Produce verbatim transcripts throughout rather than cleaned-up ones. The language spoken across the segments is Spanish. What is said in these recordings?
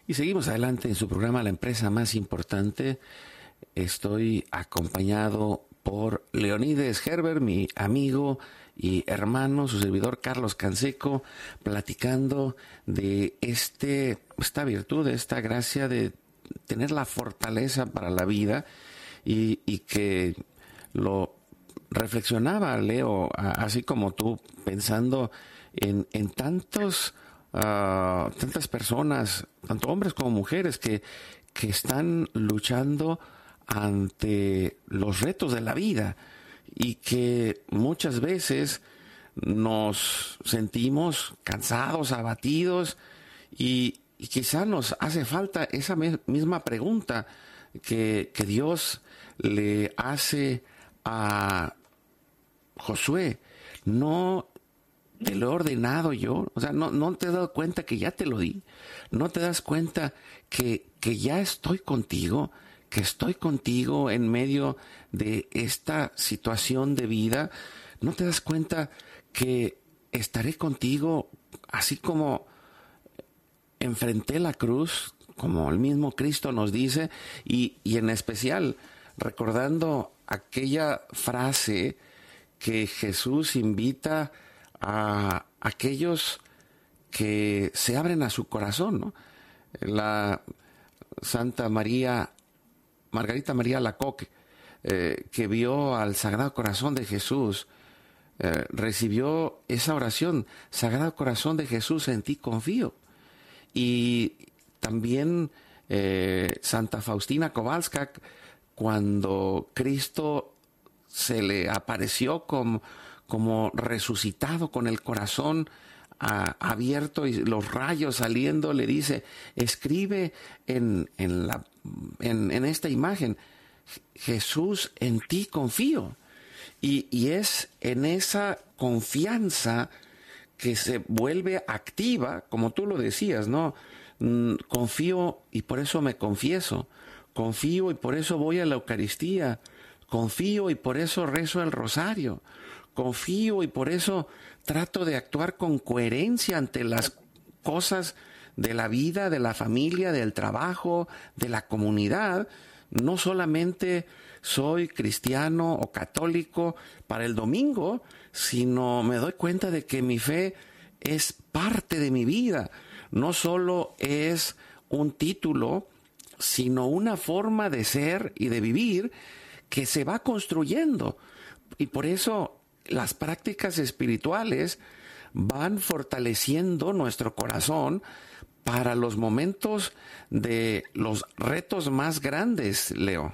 Y seguimos adelante en su programa La Empresa Más Importante. Estoy acompañado por Leonides Herbert, mi amigo y hermano, su servidor Carlos Canseco, platicando de este, esta virtud, de esta gracia de tener la fortaleza para la vida y, y que lo reflexionaba, Leo, así como tú, pensando en, en tantos... Uh, tantas personas, tanto hombres como mujeres, que, que están luchando ante los retos de la vida y que muchas veces nos sentimos cansados, abatidos y, y quizá nos hace falta esa me- misma pregunta que, que Dios le hace a Josué. No te lo he ordenado yo, o sea, no, no te has dado cuenta que ya te lo di, no te das cuenta que, que ya estoy contigo, que estoy contigo en medio de esta situación de vida, no te das cuenta que estaré contigo así como enfrenté la cruz, como el mismo Cristo nos dice, y, y en especial recordando aquella frase que Jesús invita a aquellos que se abren a su corazón, ¿no? La Santa María, Margarita María Alacoque, eh, que vio al Sagrado Corazón de Jesús, eh, recibió esa oración: Sagrado Corazón de Jesús, en ti confío. Y también eh, Santa Faustina Kowalska, cuando Cristo se le apareció como como resucitado, con el corazón a, abierto y los rayos saliendo, le dice: escribe en, en, la, en, en esta imagen, Jesús, en ti confío. Y, y es en esa confianza que se vuelve activa, como tú lo decías, ¿no? Mm, confío y por eso me confieso, confío y por eso voy a la Eucaristía, confío y por eso rezo el rosario, confío y por eso trato de actuar con coherencia ante las cosas de la vida, de la familia, del trabajo, de la comunidad. No solamente soy cristiano o católico para el domingo, sino me doy cuenta de que mi fe es parte de mi vida. No solo es un título, sino una forma de ser y de vivir que se va construyendo. Y por eso las prácticas espirituales van fortaleciendo nuestro corazón para los momentos de los retos más grandes, Leo.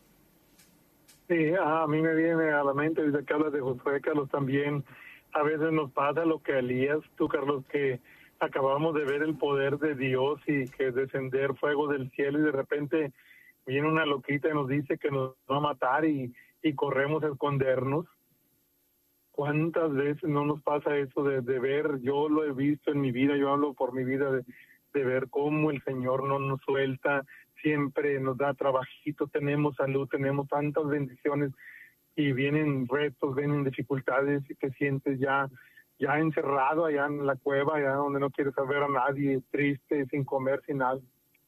Sí, a mí me viene a la mente, desde que hablas de Josué, Carlos, también a veces nos pasa lo que a Elías, tú, Carlos, que acabamos de ver el poder de Dios y que descender fuego del cielo y de repente viene una loquita y nos dice que nos va a matar y, y corremos a escondernos. ¿Cuántas veces no nos pasa eso de, de ver? Yo lo he visto en mi vida, yo hablo por mi vida, de, de ver cómo el Señor no nos suelta, siempre nos da trabajito, tenemos salud, tenemos tantas bendiciones y vienen retos, vienen dificultades y te sientes ya, ya encerrado allá en la cueva, allá donde no quieres saber a nadie, triste, sin comer, sin nada.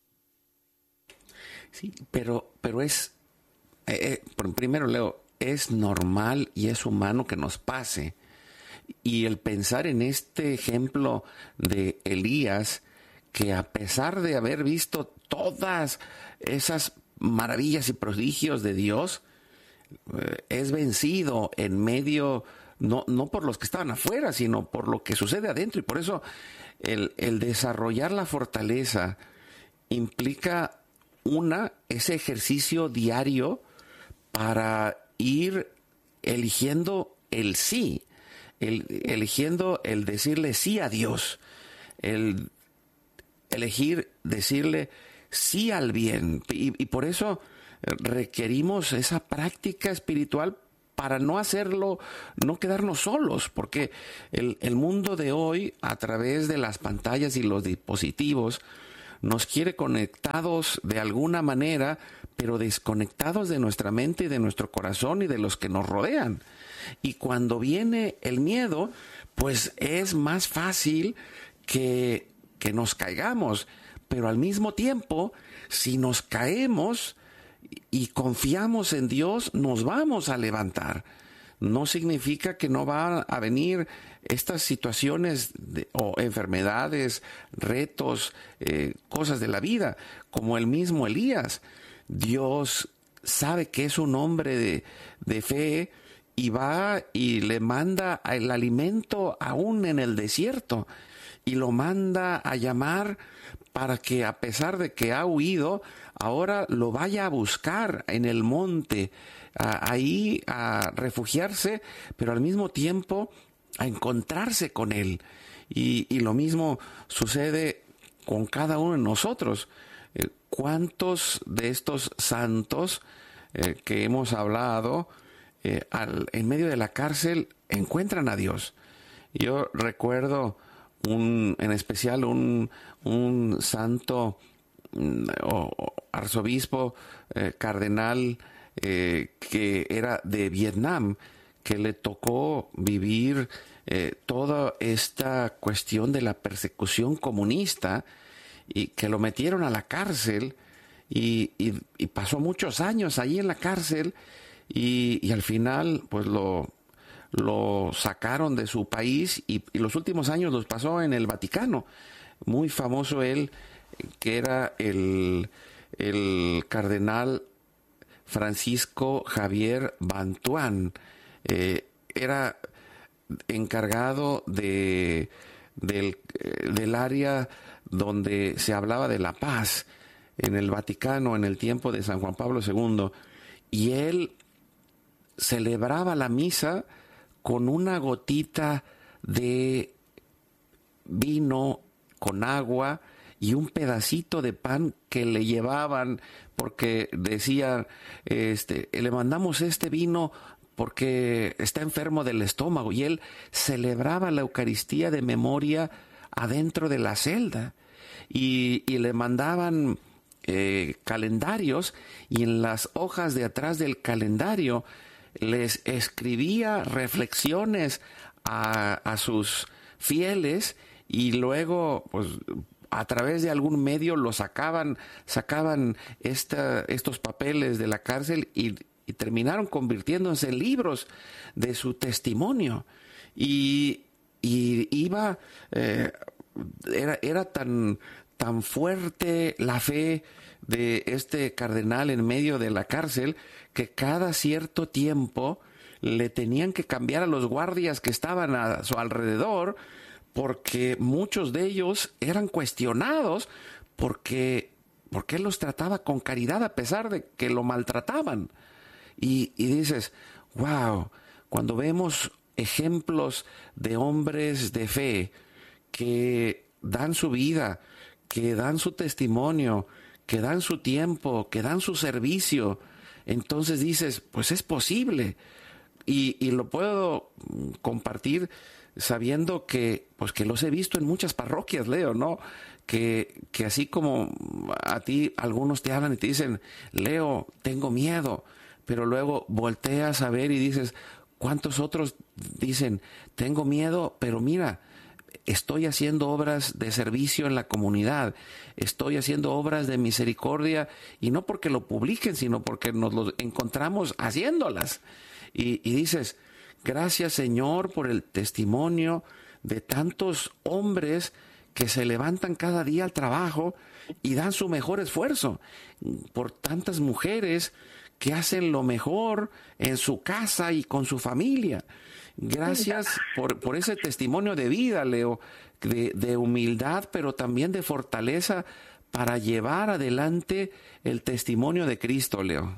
Sí, pero, pero es, eh, eh, primero, Leo, es normal y es humano que nos pase. Y el pensar en este ejemplo de Elías, que a pesar de haber visto todas esas maravillas y prodigios de Dios, eh, es vencido en medio, no, no por los que estaban afuera, sino por lo que sucede adentro. Y por eso el, el desarrollar la fortaleza implica, una, ese ejercicio diario para ir eligiendo el sí, el, eligiendo el decirle sí a Dios, el elegir decirle sí al bien. Y, y por eso requerimos esa práctica espiritual para no hacerlo, no quedarnos solos, porque el, el mundo de hoy, a través de las pantallas y los dispositivos, nos quiere conectados de alguna manera, pero desconectados de nuestra mente y de nuestro corazón y de los que nos rodean. Y cuando viene el miedo, pues es más fácil que, que nos caigamos. pero al mismo tiempo, si nos caemos y confiamos en Dios, nos vamos a levantar. No significa que no van a venir estas situaciones de, o enfermedades, retos, eh, cosas de la vida, como el mismo Elías. Dios sabe que es un hombre de, de fe y va y le manda el alimento aún en el desierto y lo manda a llamar para que, a pesar de que ha huido, ahora lo vaya a buscar en el monte, a, ahí a refugiarse, pero al mismo tiempo a encontrarse con él. Y, y lo mismo sucede con cada uno de nosotros. Eh, ¿Cuántos de estos santos eh, que hemos hablado eh, al, en medio de la cárcel encuentran a Dios? Yo recuerdo un, en especial un, un santo o, o arzobispo, eh, cardenal, eh, que era de Vietnam, que le tocó vivir eh, toda esta cuestión de la persecución comunista y que lo metieron a la cárcel y, y, y pasó muchos años allí en la cárcel y, y al final pues lo, lo sacaron de su país y, y los últimos años los pasó en el Vaticano. Muy famoso él, que era el, el cardenal Francisco Javier Bantuán. Eh, era encargado de, del, del área donde se hablaba de la paz en el Vaticano en el tiempo de San Juan Pablo segundo, y él celebraba la misa con una gotita de vino con agua y un pedacito de pan que le llevaban porque decían, este, le mandamos este vino porque está enfermo del estómago, y él celebraba la Eucaristía de memoria adentro de la celda y, y le mandaban eh, calendarios, y en las hojas de atrás del calendario les escribía reflexiones a, a sus fieles, y luego pues a través de algún medio lo sacaban, sacaban esta, estos papeles de la cárcel y, y terminaron convirtiéndose en libros de su testimonio. Y, y iba, eh, era, era tan, tan fuerte la fe de este cardenal en medio de la cárcel que cada cierto tiempo le tenían que cambiar a los guardias que estaban a su alrededor, porque muchos de ellos eran cuestionados porque, porque él los trataba con caridad a pesar de que lo maltrataban. Y, y dices, wow, cuando vemos ejemplos de hombres de fe que dan su vida, que dan su testimonio, que dan su tiempo, que dan su servicio, entonces dices, pues es posible. Y, y lo puedo compartir sabiendo que, pues que los he visto en muchas parroquias, Leo, ¿no? Que, que así como a ti algunos te hablan y te dicen, Leo, tengo miedo, pero luego volteas a ver y dices, ¿cuántos otros dicen, tengo miedo, pero mira, estoy haciendo obras de servicio en la comunidad, estoy haciendo obras de misericordia, y no porque lo publiquen, sino porque nos lo encontramos haciéndolas? Y, y dices, gracias Señor por el testimonio de tantos hombres que se levantan cada día al trabajo y dan su mejor esfuerzo, por tantas mujeres que hacen lo mejor en su casa y con su familia. Gracias por, por ese testimonio de vida, Leo, de, de humildad, pero también de fortaleza para llevar adelante el testimonio de Cristo, Leo.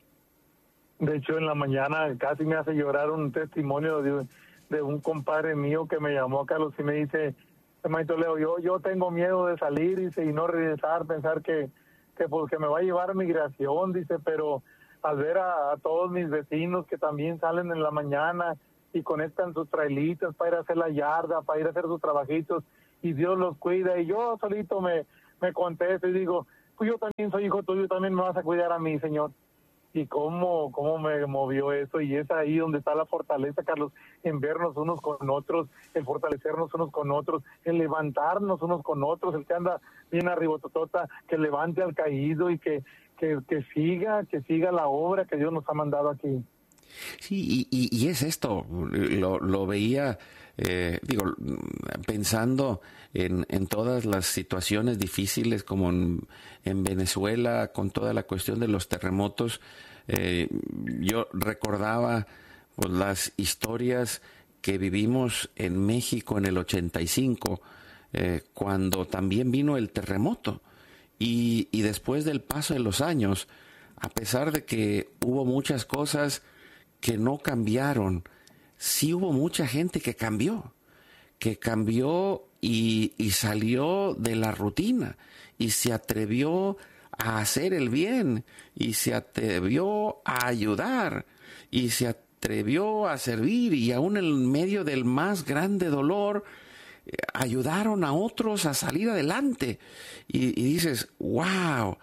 De hecho, en la mañana casi me hace llorar un testimonio de, de un compadre mío que me llamó, Carlos, y me dice, hermanito Leo, yo yo tengo miedo de salir, dice, y no regresar, pensar que, que, pues, que me va a llevar migración, dice, pero al ver a, a todos mis vecinos que también salen en la mañana y conectan sus trailitas para ir a hacer la yarda, para ir a hacer sus trabajitos, y Dios los cuida, y yo solito me, me contesto y digo, pues yo también soy hijo tuyo, también me vas a cuidar a mí, Señor. y cómo, cómo me movió eso, y es ahí donde está la fortaleza, Carlos, en vernos unos con otros, el fortalecernos unos con otros, el levantarnos unos con otros, el que anda bien arribototota, que levante al caído y que, que, que siga, que siga la obra que Dios nos ha mandado aquí. Sí, y, y, y es esto, lo, lo veía, eh, digo, pensando en, en todas las situaciones difíciles como en, en Venezuela, con toda la cuestión de los terremotos, eh, yo recordaba pues, las historias que vivimos en México en el ochenta y cinco, eh, cuando también vino el terremoto, y, y después del paso de los años, a pesar de que hubo muchas cosas que no cambiaron, sí hubo mucha gente que cambió, que cambió y, y salió de la rutina y se atrevió a hacer el bien y se atrevió a ayudar y se atrevió a servir, y aún en medio del más grande dolor eh, ayudaron a otros a salir adelante, y, y dices, wow,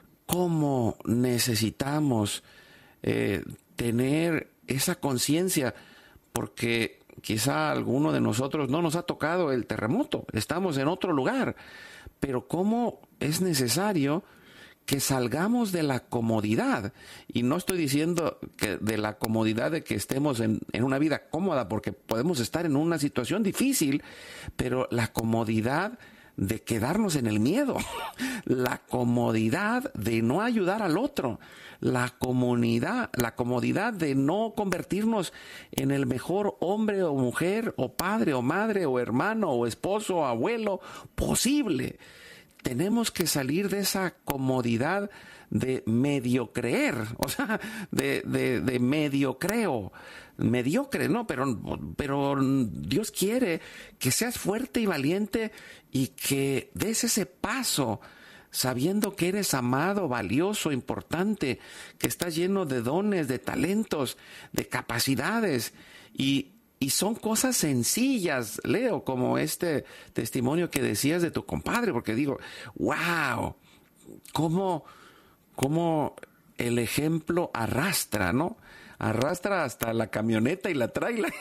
cómo necesitamos eh, tener esa conciencia, porque quizá a alguno de nosotros no nos ha tocado el terremoto, estamos en otro lugar, pero cómo es necesario que salgamos de la comodidad, y no estoy diciendo que de la comodidad de que estemos en, en una vida cómoda, porque podemos estar en una situación difícil, pero la comodidad de quedarnos en el miedo, la comodidad de no ayudar al otro, la comunidad, la comodidad de no convertirnos en el mejor hombre o mujer o padre o madre o hermano o esposo o abuelo posible. Tenemos que salir de esa comodidad de medio creer, o sea, de, de, de medio creo, mediocre, ¿no? Pero, pero Dios quiere que seas fuerte y valiente y que des ese paso sabiendo que eres amado, valioso, importante, que estás lleno de dones, de talentos, de capacidades, y Y son cosas sencillas, Leo, como este testimonio que decías de tu compadre, porque digo, wow, cómo, cómo el ejemplo arrastra, ¿no? Arrastra hasta la camioneta y la tráiler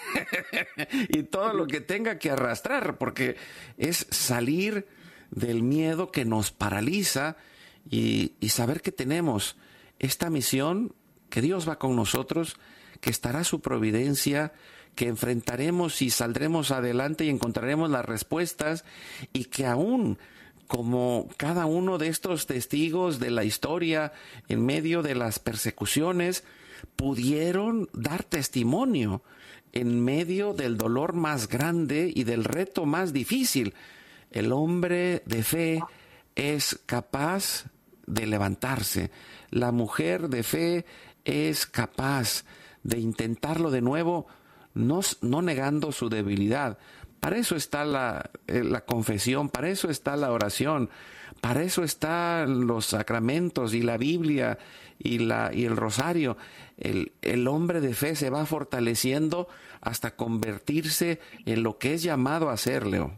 y todo lo que tenga que arrastrar, porque es salir del miedo que nos paraliza y, y saber que tenemos esta misión, que Dios va con nosotros, que estará su providencia, que enfrentaremos y saldremos adelante y encontraremos las respuestas, y que aún como cada uno de estos testigos de la historia en medio de las persecuciones pudieron dar testimonio en medio del dolor más grande y del reto más difícil. El hombre de fe es capaz de levantarse, la mujer de fe es capaz de intentarlo de nuevo, No, no negando su debilidad. Para eso está la, eh, la confesión, para eso está la oración, para eso están los sacramentos y la Biblia y, la, y el rosario. El, el hombre de fe se va fortaleciendo hasta convertirse en lo que es llamado a ser, Leo.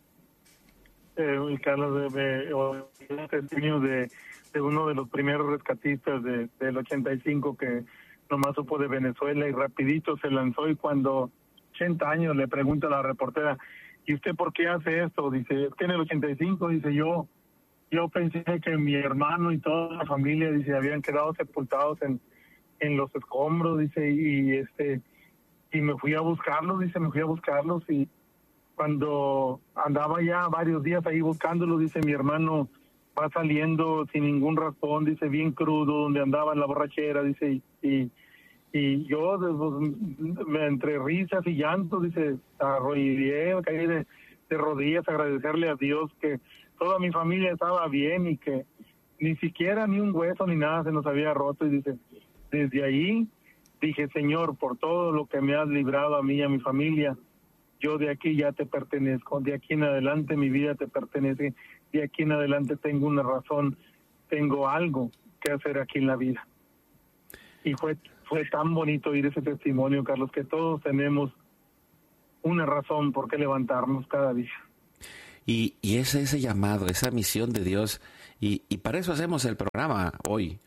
Eh, Carlos, de, de, un testimonio de, de uno de los primeros rescatistas de, del ochenta y cinco que nomás supo de Venezuela y rapidito se lanzó, y cuando ochenta años le pregunta a la reportera, ¿y usted por qué hace esto? Dice, tiene el ochenta y cinco, dice, yo yo pensé que mi hermano y toda la familia, dice, habían quedado sepultados en, en los escombros, dice, y este y me fui a buscarlos, dice, me fui a buscarlos, y cuando andaba ya varios días ahí buscándolos, dice, mi hermano va saliendo sin ningún raspón, dice, bien crudo, donde andaba en la borrachera, dice, y, y, y yo, pues, entre risas y llantos, dice, arrodillé, me caí de, de rodillas, agradecerle a Dios que toda mi familia estaba bien y que ni siquiera ni un hueso ni nada se nos había roto, y dice, desde ahí dije, Señor, por todo lo que me has librado a mí y a mi familia, yo de aquí ya te pertenezco, de aquí en adelante mi vida te pertenece, de aquí en adelante tengo una razón, tengo algo que hacer aquí en la vida. Y fue fue tan bonito oír ese testimonio, Carlos, que todos tenemos una razón por qué levantarnos cada día. Y, y es ese llamado, esa misión de Dios, y, y para eso hacemos el programa hoy.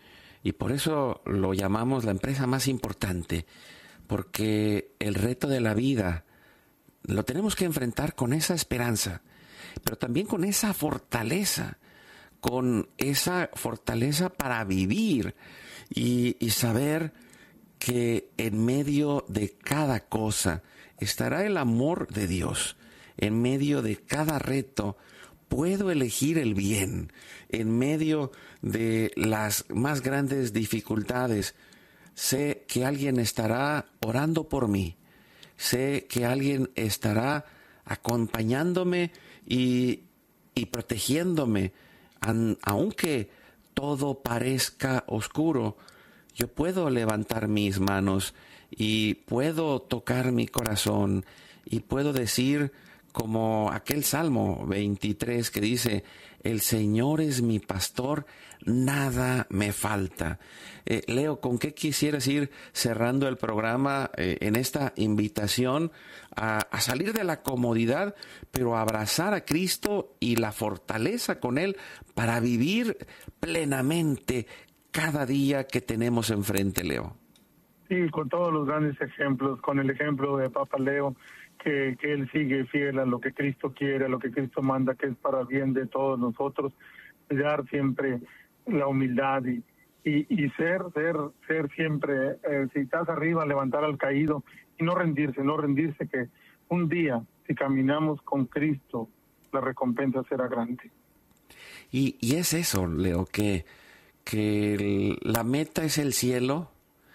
Y por eso lo llamamos la empresa más importante, porque el reto de la vida lo tenemos que enfrentar con esa esperanza, pero también con esa fortaleza, con esa fortaleza para vivir y, y saber que en medio de cada cosa estará el amor de Dios. En medio de cada reto puedo elegir el bien. En medio de las más grandes dificultades, sé que alguien estará orando por mí. Sé que alguien estará acompañándome y, y protegiéndome. An, aunque todo parezca oscuro, yo puedo levantar mis manos y puedo tocar mi corazón y puedo decir, como aquel Salmo veintitrés que dice, el Señor es mi pastor, nada me falta. Eh, Leo, ¿con qué quisieras ir cerrando el programa eh, en esta invitación a, a salir de la comodidad, pero a abrazar a Cristo y la fortaleza con Él para vivir plenamente cada día que tenemos enfrente, Leo? Sí, con todos los grandes ejemplos, con el ejemplo de Papa Leo, que, que él sigue fiel a lo que Cristo quiere, a lo que Cristo manda, que es para bien de todos nosotros, dar siempre la humildad y, y, y ser, ser, ser siempre, eh, si estás arriba, levantar al caído y no rendirse, no rendirse, que un día, si caminamos con Cristo, la recompensa será grande. Y, y es eso, Leo, que, que el, la meta es el cielo,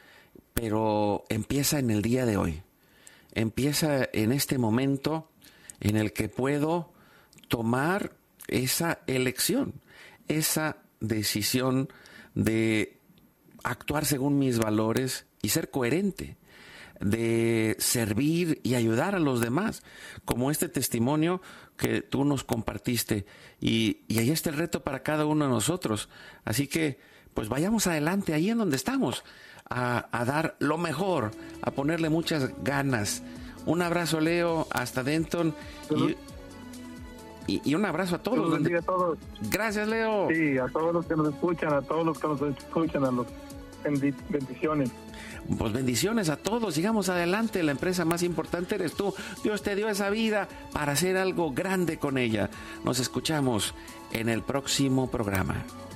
pero empieza en el día de hoy. Empieza en este momento en el que puedo tomar esa elección, esa decisión de actuar según mis valores y ser coherente, de servir y ayudar a los demás, como este testimonio que tú nos compartiste. Y, y ahí está el reto para cada uno de nosotros. Así que, pues vayamos adelante ahí en donde estamos. A, a dar lo mejor, a ponerle muchas ganas. Un abrazo, Leo, hasta Denton. Y, y, y un abrazo a todos. Buen día a todos. Gracias, Leo. Sí, a todos los que nos escuchan, a todos los que nos escuchan, a los bendiciones. Pues bendiciones a todos, sigamos adelante, la empresa más importante eres tú. Dios te dio esa vida para hacer algo grande con ella. Nos escuchamos en el próximo programa.